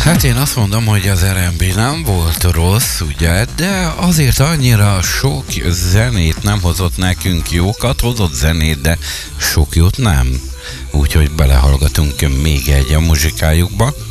Hát én azt mondom, hogy az R&B nem volt rossz, ugye, de azért annyira sok zenét nem hozott nekünk, jókat hozott zenét, de sok jót nem. Úgyhogy belehallgatunk még egy a muzsikájukba.